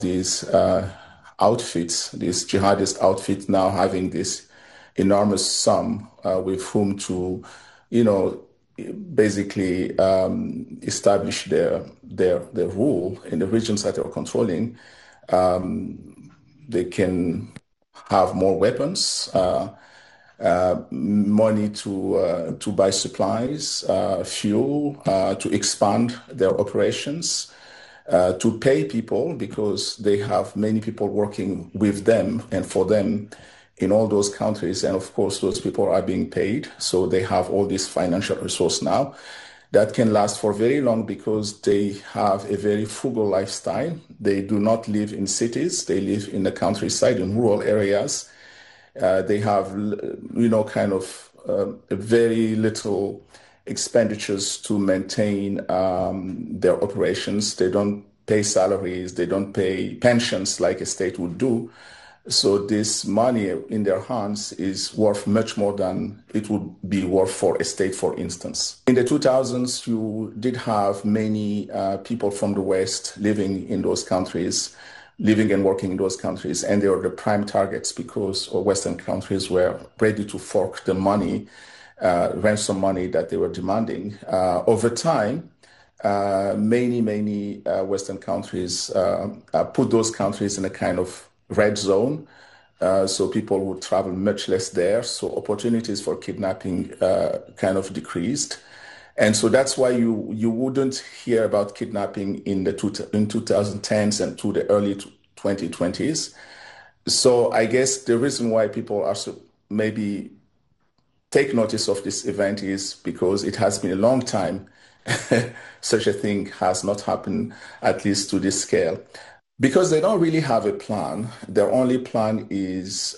these outfits, these jihadist outfits now having this enormous sum with whom to, basically establish their rule in the regions that they're controlling. They can have more weapons, money to buy supplies, fuel, to expand their operations, to pay people because they have many people working with them and for them in all those countries. And of course, those people are being paid. So they have all this financial resource now that can last for very long because they have a very frugal lifestyle. They do not live in cities. They live in the countryside, in rural areas. They have, very little expenditures to maintain their operations. They don't pay salaries. They don't pay pensions like a state would do. So this money in their hands is worth much more than it would be worth for a state, for instance. In the 2000s, you did have many people from the West living in those countries, living and working in those countries, and they were the prime targets because Western countries were ready to fork the money, ransom money that they were demanding. Over time, many Western countries put those countries in a kind of red zone, so people would travel much less there. So opportunities for kidnapping kind of decreased. And so that's why you wouldn't hear about kidnapping in 2010s and to the early 2020s. So I guess the reason why people are maybe take notice of this event is because it has been a long time such a thing has not happened, at least to this scale. Because they don't really have a plan. Their only plan is,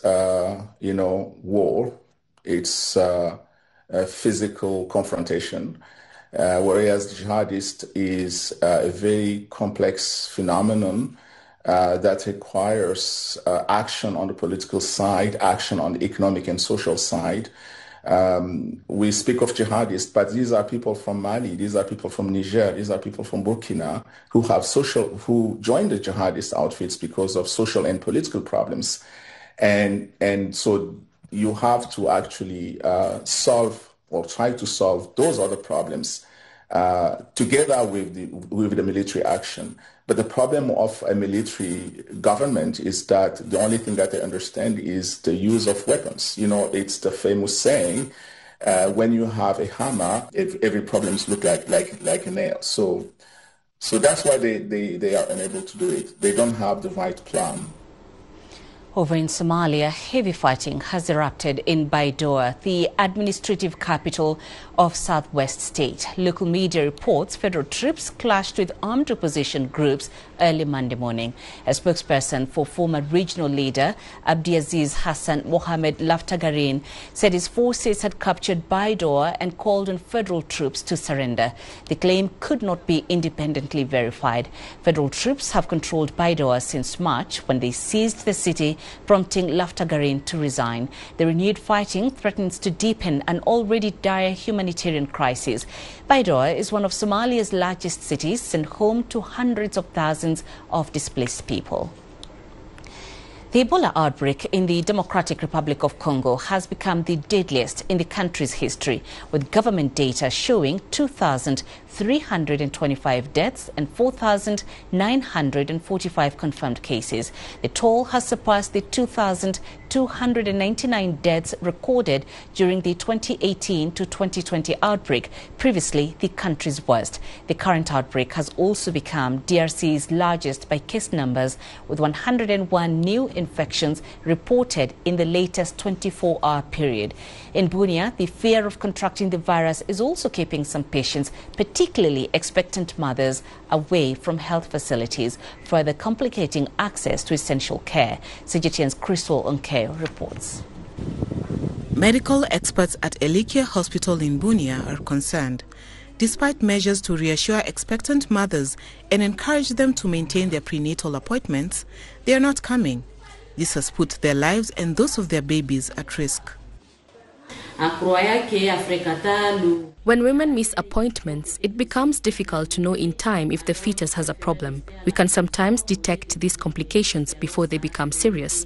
war. It's a physical confrontation, whereas jihadist is a very complex phenomenon that requires action on the political side, action on the economic and social side. We speak of jihadists, but these are people from Mali, these are people from Niger, these are people from Burkina who joined the jihadist outfits because of social and political problems. And so you have to actually solve or try to solve those other problems together with the military action. But the problem of a military government is that the only thing that they understand is the use of weapons. It's the famous saying, when you have a hammer, every problem looks like a nail. So that's why they are unable to do it. They don't have the right plan. Over in Somalia, heavy fighting has erupted in Baidoa, the administrative capital of Southwest State. Local media reports federal troops clashed with armed opposition groups early Monday morning. A spokesperson for former regional leader Abdiaziz Hassan Mohamed Laftagarin said his forces had captured Baidoa and called on federal troops to surrender. The claim could not be independently verified. Federal troops have controlled Baidoa since March when they seized the city, prompting Laftagarin to resign. The renewed fighting threatens to deepen an already dire humanitarian crisis. Baidoa is one of Somalia's largest cities and home to hundreds of thousands of displaced people. The Ebola outbreak in the Democratic Republic of Congo has become the deadliest in the country's history, with government data showing 2,325 deaths and 4,945 confirmed cases. The toll has surpassed the 2,299 deaths recorded during the 2018 to 2020 outbreak, previously the country's worst. The current outbreak has also become DRC's largest by case numbers, with 101 new infections reported in the latest 24-hour period. In Bunia, the fear of contracting the virus is also keeping some patients, particularly expectant mothers, away from health facilities, further complicating access to essential care. CGTN's Crystal Onke reports. Medical experts at Elikia Hospital in Bunia are concerned. Despite measures to reassure expectant mothers and encourage them to maintain their prenatal appointments, they are not coming. This has put their lives and those of their babies at risk. When women miss appointments, it becomes difficult to know in time if the fetus has a problem. We can sometimes detect these complications before they become serious.